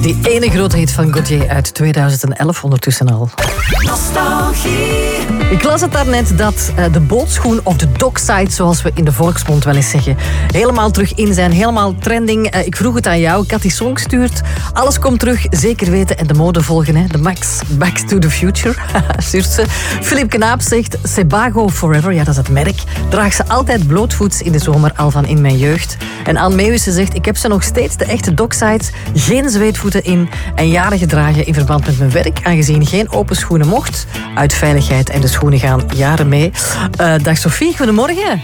Die ene grote hit van Gaultier uit 2011 ondertussen al. Nostalgie. Ik las het daarnet dat de bootschoen of de dockside, zoals we in de volksmond wel eens zeggen, helemaal terug in zijn, helemaal trending. Ik vroeg het aan jou, Cathy Song stuurt. Alles komt terug, zeker weten en de mode volgen. Hè. De Max Back to the Future, stuurt ze. Philip Knaap zegt, Sebago Forever, ja dat is het merk. Draag ze altijd blootvoets in de zomer, al van in mijn jeugd. En Anne Meeuwissen zegt, ik heb ze nog steeds, de echte docksides, geen zweetvoeten in en jaren gedragen in verband met mijn werk, aangezien geen open schoenen mocht. Uit veiligheid en de schoenen gaan jaren mee. Dag Sophie, goedemorgen.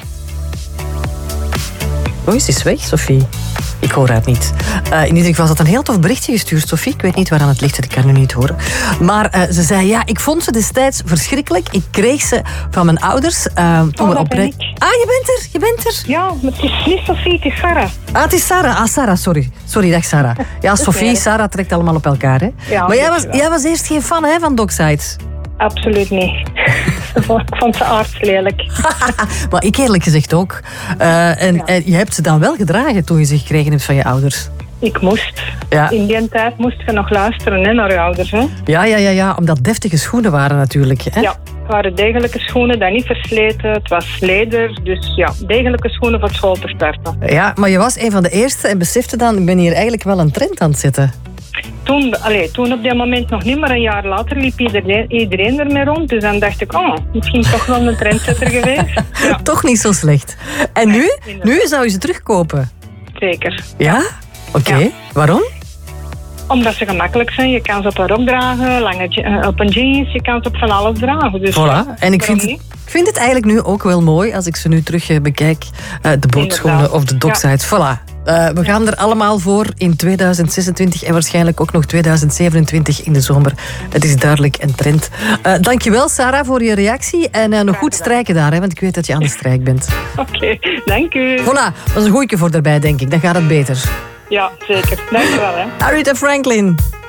Oh, is die weg, Sophie? Ik hoor haar niet. In ieder geval had een heel tof berichtje gestuurd, Sophie. Ik weet niet waaraan het ligt, ik kan nu niet horen. Maar ze zei, ja, ik vond ze destijds verschrikkelijk. Ik kreeg ze van mijn ouders. Toen we op reis... Ah, je bent er? Ja, maar het is niet Sophie, het is Sarah. Ah, het is Sarah. Ah, Sarah, sorry. Sorry, dag Sarah. Ja, Sophie, Sarah trekt allemaal op elkaar, hè? Ja, maar jij was eerst geen fan, hè, van docksides? Absoluut niet. Ik vond ze aardslelijk. Maar ik eerlijk gezegd ook. En je hebt ze dan wel gedragen toen je ze gekregen hebt van je ouders? Ik moest. Ja. In die tijd moest je nog luisteren hè, naar je ouders. Hè? Ja, omdat deftige schoenen waren natuurlijk. Hè? Ja, het waren degelijke schoenen, dat niet versleten. Het was leder, dus ja, degelijke schoenen voor school te starten. Ja, maar je was een van de eerste en besefte dan, ik ben hier eigenlijk wel een trend aan het zetten. Toen op dat moment nog niet, maar een jaar later liep iedereen ermee rond. Dus dan dacht ik, misschien toch wel een trendsetter geweest. Ja. Toch niet zo slecht. En nu zou je ze terugkopen? Zeker. Ja? Oké. Ja. Waarom? Omdat ze gemakkelijk zijn. Je kan ze op een rok dragen, op een jeans, je kan ze op van alles dragen. Dus voilà. En ik vind het eigenlijk nu ook wel mooi, als ik ze nu terug bekijk, de bootschoenen of de docksides. Ja. Voilà. We gaan er allemaal voor in 2026 en waarschijnlijk ook nog 2027 in de zomer. Het is duidelijk een trend. Dankjewel Sarah voor je reactie en nog goed strijken daar, hè, want ik weet dat je aan de strijk bent. Oké, dank u. Voilà, dat is een goeie voor daarbij, denk ik. Dan gaat het beter. Ja, zeker. Dank je wel. Hè. Aretha Franklin.